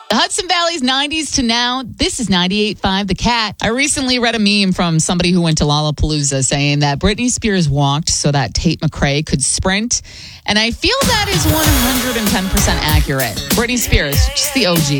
The Hudson Valley's 90s to now. This is 98.5 The Cat. I recently read a meme from somebody who went to Lollapalooza saying that Britney Spears walked so that Tate McRae could sprint. And I feel that is 110% accurate. Britney Spears, just the OG.